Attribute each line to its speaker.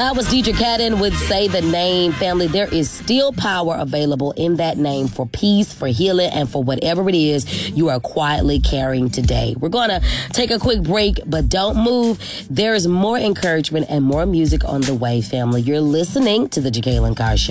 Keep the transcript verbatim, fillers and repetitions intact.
Speaker 1: That was Deidre Cadden with Say the Name. Family, there is still power available in that name for peace, for healing, and for whatever it is you are quietly carrying today. We're going to take a quick break, but don't move. There is more encouragement and more music on the way, family. You're listening to the Jacqueline Carr Show.